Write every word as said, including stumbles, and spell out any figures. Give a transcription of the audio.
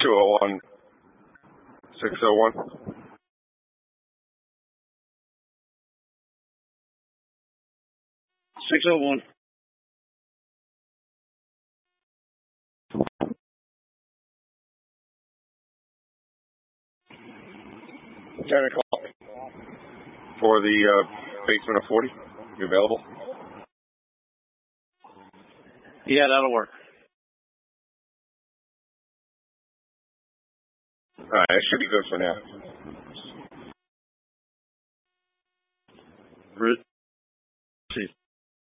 two oh one, six oh one. six oh one. ten o'clock. For the uh, basement of forty, you available? Yeah, that'll work. All right, it should be good for now. Re- See.